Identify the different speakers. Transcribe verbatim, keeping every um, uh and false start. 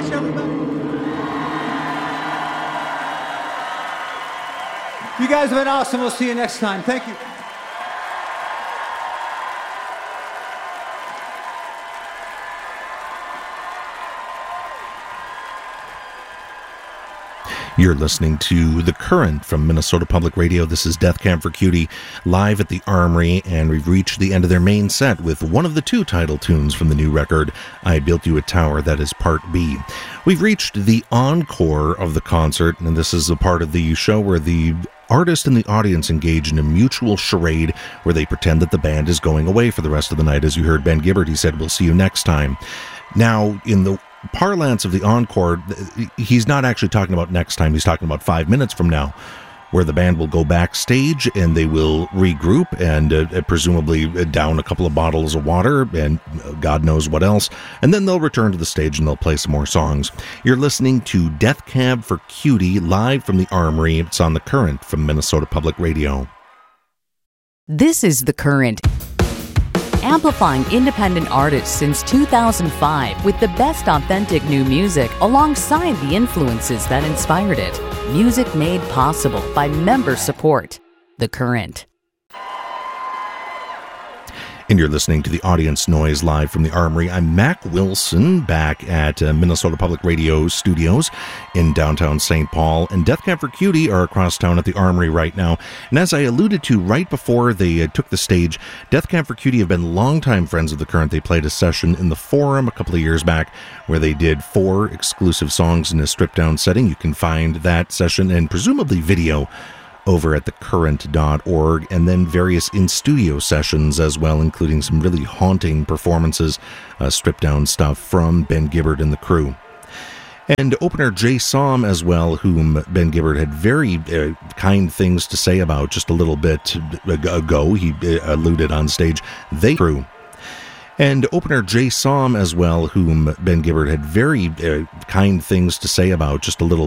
Speaker 1: much, everybody. You guys have been awesome. We'll see you next time. Thank you.
Speaker 2: You're listening to The Current from Minnesota Public Radio. This is Death Cab for Cutie, live at the Armory, and we've reached the end of their main set with one of the two title tunes from the new record, I Built You a Tower, that is Part B. We've reached the encore of the concert, and this is the part of the show where the artist and the audience engage in a mutual charade where they pretend that the band is going away for the rest of the night. As you heard Ben Gibbard, he said, "We'll see you next time." Now, in the parlance of the encore, he's not actually talking about next time, he's talking about five minutes from now, where the band will go backstage and they will regroup and uh, presumably down a couple of bottles of water and God knows what else, and then they'll return to the stage and they'll play some more songs. You're listening to Death Cab for Cutie, live from the Armory. It's on The Current from Minnesota Public Radio.
Speaker 3: This is The Current, amplifying independent artists since two thousand five with the best authentic new music alongside the influences that inspired it. Music made possible by member support. The Current.
Speaker 2: And you're listening to the Audience Noise live from the Armory. I'm Mac Wilson, back at uh, Minnesota Public Radio studios in downtown Saint Paul. And Death Cab for Cutie are across town at the Armory right now. And as I alluded to right before they uh, took the stage, Death Cab for Cutie have been longtime friends of the Current. They played a session in the Forum a couple of years back where they did four exclusive songs in a stripped-down setting. You can find that session and presumably video over at the current dot org, and then various in-studio sessions as well, including some really haunting performances, uh, stripped-down stuff from Ben Gibbard and the crew. And opener Jay Som as well, whom Ben Gibbard had very uh, kind things to say about just a little bit ago. He uh, alluded on stage, they crew. And opener Jay Som as well, whom Ben Gibbard had very uh, kind things to say about just a little